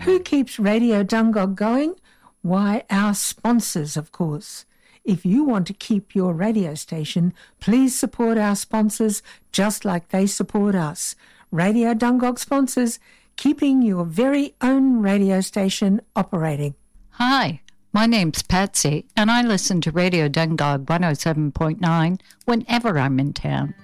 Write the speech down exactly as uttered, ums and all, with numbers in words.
Who keeps Radio Dungog going? Why, our sponsors, of course. If you want to keep your radio station, please support our sponsors just like they support us. Radio Dungog sponsors, keeping your very own radio station operating. Hi, my name's Patsy, and I listen to Radio Dungog one oh seven point nine whenever I'm in town.